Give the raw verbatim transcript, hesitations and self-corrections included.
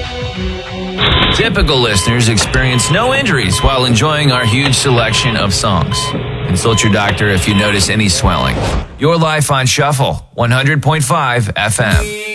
Typical listeners experience no injuries while enjoying our huge selection of songs. Consult your doctor if you notice any swelling. Your life on Shuffle, one hundred point five F M.